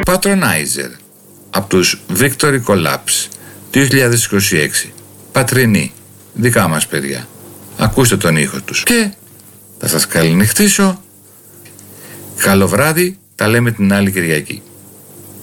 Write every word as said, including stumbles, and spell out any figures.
Patronizer από τους Victory Collapse δύο χιλιάδες είκοσι έξι. Πατρινή, δικά μας παιδιά. Ακούστε τον ήχο τους. Και θα σας καληνυχτήσω. Καλό βράδυ, τα λέμε την άλλη Κυριακή.